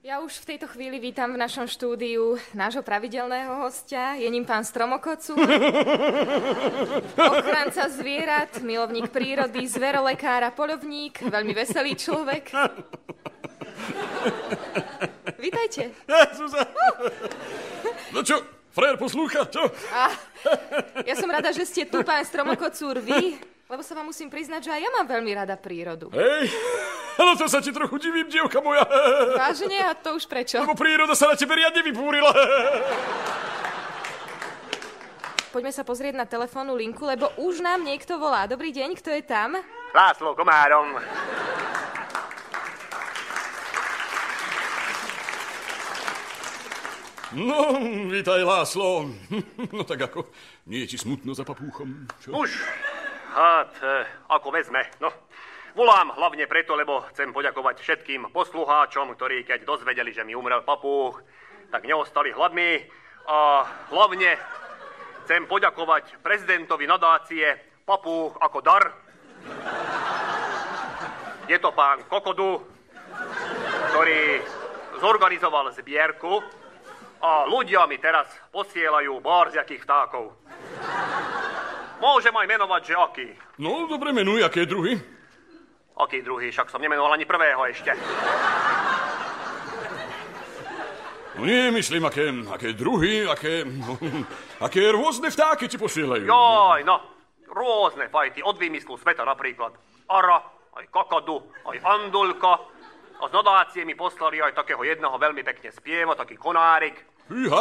Ja už v tejto chvíli vítam v našom štúdiu nášho pravidelného hostia. Je ním pán Stromokocúr, ochranca zvierat, milovník prírody, zverolekár a poľovník, veľmi veselý človek. Vítajte. No čo, frajer poslúcha, čo? Ja som rada, že ste tu, pán Stromokocúr, vy, lebo sa vám musím priznať, že aj ja mám veľmi rada prírodu. Hej, no to sa ti trochu divím, dievka moja. Vážne? A to už prečo? Lebo príroda sa na tebe riadne vypúrila. Poďme sa pozrieť na telefónnu linku, lebo už nám niekto volá. Dobrý deň, kto je tam? László Komárom. No, vítaj, László. No tak ako, nie je ti smutno za papúchom? Čo? Už, ako vezme, no. Volám hlavne preto, lebo chcem poďakovať všetkým poslucháčom, ktorí keď dozvedeli, že mi umrel papúch, tak neostali hladní. A hlavne chcem poďakovať prezidentovi nadácie Papúch ako dar. Je to pán Kokodu, ktorý zorganizoval zbierku a ľudia mi teraz posielajú bárziakých vtákov. Môžem aj menovať, že aký. No, dobre, menuj, aké druhy? Aký druhý? Však som nemenoval ani prvého ešte. No nie, myslím, aké druhy, aké rôzne vtáky ti posielajú. Joj, no, rôzne fajty, od výmyslu sveta napríklad. Ara, aj kakadu, aj andulka. A z nadácie mi poslali aj takého jedného veľmi pekne spieva, taký konárik. Fíha.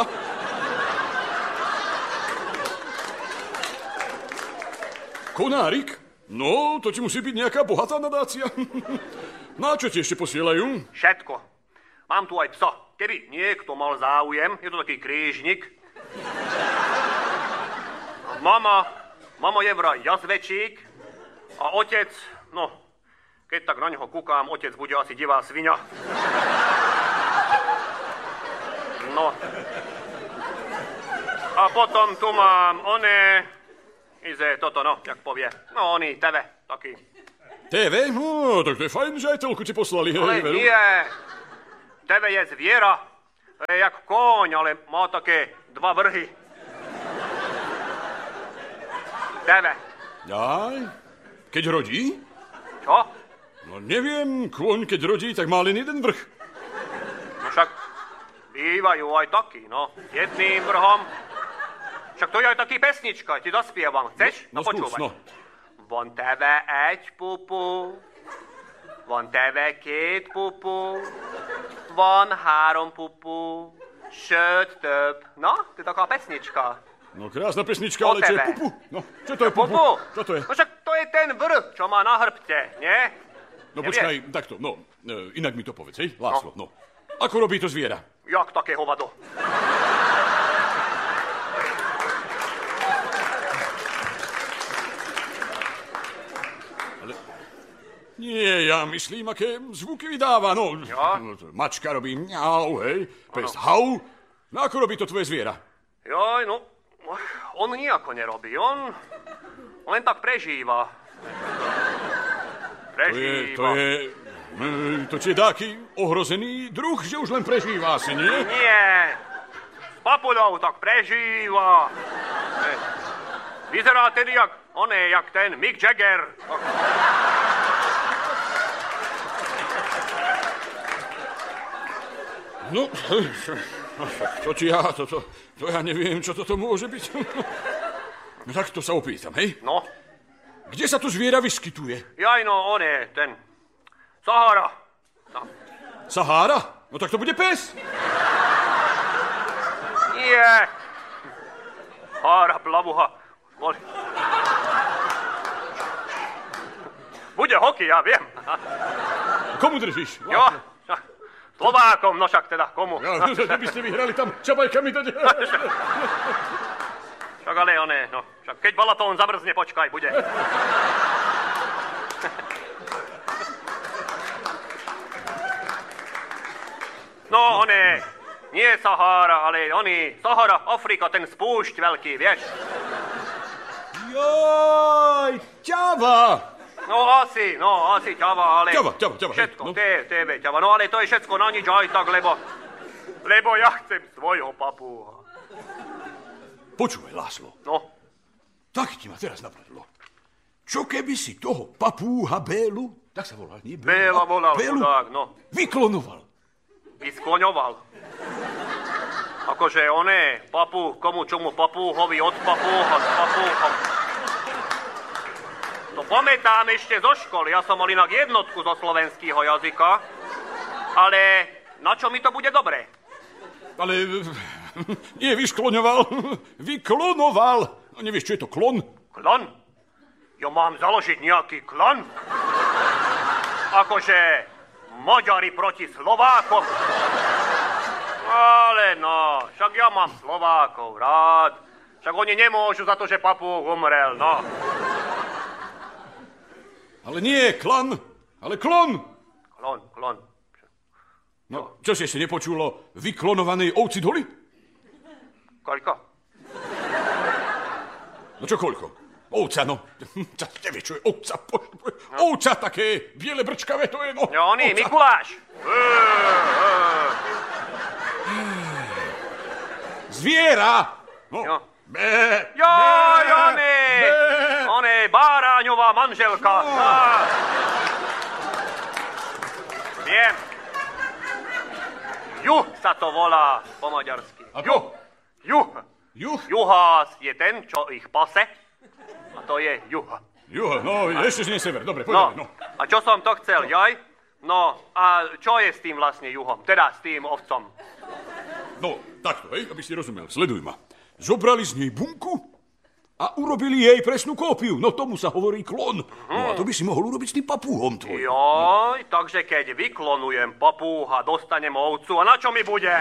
Konárik? No, to ti musí byť nejaká bohatá nadácia. Na čo ti ešte posielajú? Všetko. Mám tu aj psa. Keby niekto mal záujem, je to taký krížnik. Mama je vraj jazvečík a otec, no, keď tak na neho kúkám, otec bude asi divá sviňa. No. A potom tu mám toto, no, jak povie. No, TV, taký. TV? No, tak to je fajn, že aj telku ti poslali. Ale nie. TV je zviera. To je jak kôň, ale má také 2 vrhy. TV. Aj? Keď rodí? Čo? No neviem, kôň keď rodí, tak má len jeden vrch. No však bývajú aj takí, no. Jedným vrhom. Však to je aj taký pesnička, ti dospievam. Chceš? No počúvaj. No. Van TV egy pupu, van TV 2 pupu, van 3 pupu, sőt több. No, to je taká pesnička. No krásna pesnička, ale čo je pupu? No, čo to je pupu? Čo to je? No však to je ten vrch, čo má na hrbte, nie? No počkaj, takto, no, inak mi to povedz, hej, László, no. Ako robí to zviera? Jak také hovado? Nie, ja myslím, aké zvuky vydáva, no. Ja? Mačka robí mňau, hej, pes hau. No ako robí to tvoje zviera? Joj, no, on nijako nerobí, on len tak prežíva. To je dáky ohrozený druh, že už len prežíva asi, nie? Nie, s papuľou tak prežíva. Vyzerá tedy jak ten Mick Jagger. No, to ja neviem, čo toto môže byť. No tak to sa opýtam, hej? No? Kde sa tu zviera vyskytuje? Jaj, no, ten Sahara. No. Sahara? No tak to bude pes. Nie. Sahara, plavuha. Bude hokej, ja viem. Komu držíš? Jo, Slovákom, no však teda, komu? Ja, by ste vyhrali tam čabajkami dať. Však ale no, však keď Balatón zamrzne, počkaj, bude. No, nie Sahara, ale Sahara, Afrika, ten spúšť veľký, vieš? Joj, čava! No asi ťava, ale... Ťava. Všetko, No. TV ťava, no ale to je všetko na nič aj tak, lebo ja chcem svojho papúha. Počúvaj, Láslo. No, Tak ti ma teraz napadlo. Čo keby si toho papúha Bélu, tak sa volá, nie? Béla volal, chudák, no. Vyklonoval. Vyskloňoval. Akože oné, papúh, čomu papúhovi od papúha s papúhom. To pamätám ešte zo školy, ja som mal inak jednotku zo slovenského jazyka, ale na čo mi to bude dobré? Ale nie vyškloňoval, vyklonoval. No nevieš, čo je to klon? Klan? Ja mám založiť nejaký klan? Akože Maďari proti Slovákom? Ale no, však ja mám Slovákov rád. Však oni nemôžu za to, že papúh umrel, no. Ale nie klan, ale klon. Klon. No, čo si ešte nepočulo vyklonovanej ovci Doli? Koľko? No čo koľko? Ovca, no. Nevieš, čo je ovca? Ovca také biele brčkavé, to je, no. Jo, oni, ovca. Mikuláš. Zviera. No. Jo. Bé. Joj, oné, báráňová manželka. Viem. Juh sa to volá po maďarsky. Ako? Juh. Juh? Juhás je ten, čo ich pase. A to je juh. Juh, no, ešte nie sever. Dobre, No, poďme, no. a čo som to chcel, joj? No, a čo je s tým vlastne juhom? Teda s tým ovcom. No, takto, hej, aby si rozumel. Sleduj ma. Zobrali z nej bunku a urobili jej presnú kópiu. No tomu sa hovorí klon. No a to by si mohol urobiť s tým papúhom tvojim. Joj, takže keď vyklonujem papúha, dostanem ovcu. A na čo mi bude?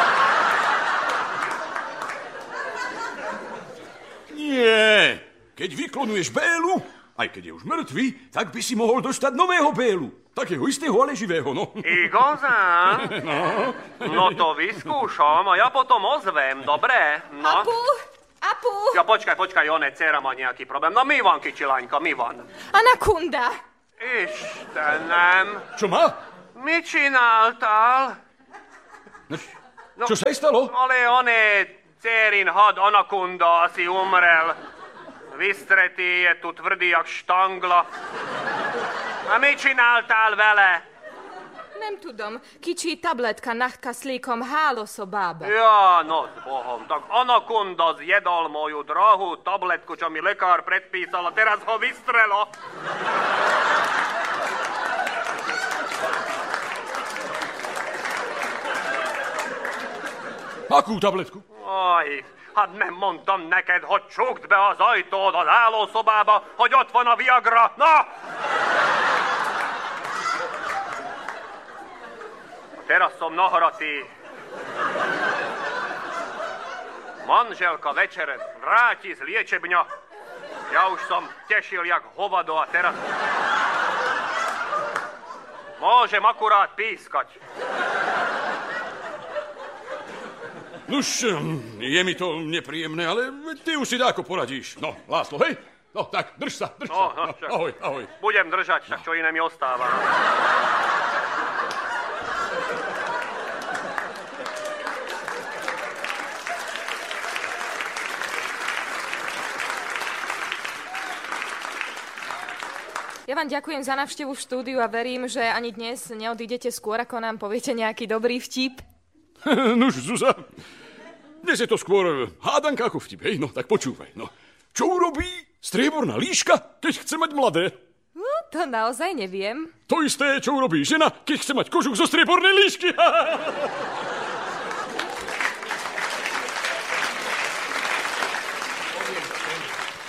Nie. Keď vyklonuješ Bélu, aj keď je už mŕtvý, tak by si mohol dostať nového Bélu. Takého istého, ale živého, no. Igozán? No to vyskúšam a ja potom ozvem, dobre? No. Apu. Ja počkaj, one, dcera má nejaký problém. No Mivan, kyčilaňka, Mivan. Anakunda. Istenem. Čo má? Mi csináltál? No, čo sa jej stalo? Ale dcerin had Anakunda asi umrel. Vystretý je tu tvrdý jak štangla. A mi csináltál vele? Nem tudom, kicsi tabletka nachtkaszlékom háloso bába. Ja, no s Bohom, tak Anakunda zjedol moju drahú tabletku, čo mi lekár predpísal a teraz ho vystrelo. Akú tabletku? Aj, hát nem mondtam neked, hogy csukd be az ajtód az állószobába, hogy ott van a Viagra. Na! Teraz som nahratý. Manželka večere vráti z liečebňa. Ja už som tešil jak hovado a teraz... Môžem akurát pískať. Nuž, je mi to nepríjemné, ale ty už si dáko poradíš. No, Láslo, hej? No, tak, drž sa. No, však. Ahoj. Budem držať, však čo iné mi ostáva. Ja vám ďakujem za návštevu v štúdiu a verím, že ani dnes neodídete skôr, ako nám poviete nejaký dobrý vtip. Nuž, Zuzá, dnes je to skôr hádanka ako vtip, hej? No, tak počúvaj, no. Čo urobí strieborná líška, keď chce mať mladé? To naozaj neviem. To isté, čo urobí žena, keď chce mať kožuch zo striebornej líšky.